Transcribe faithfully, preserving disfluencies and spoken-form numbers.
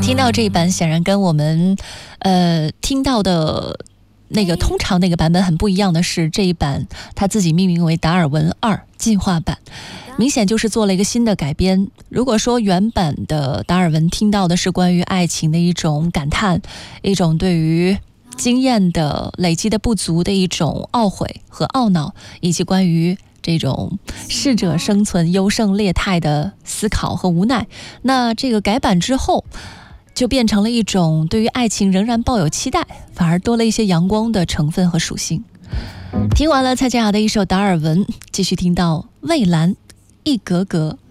听到这一版显然跟我们呃听到的那个通常那个版本很不一样的是，这一版他自己命名为达尔文二进化版，明显就是做了一个新的改编。如果说原版的达尔文听到的是关于爱情的一种感叹，一种对于经验的累积的不足的一种懊悔和懊恼，以及关于这种适者生存优胜劣汰的思考和无奈，那这个改版之后就变成了一种对于爱情仍然抱有期待，反而多了一些阳光的成分和属性。听完了蔡健雅的一首达尔文，继续听到蔚蓝一格格。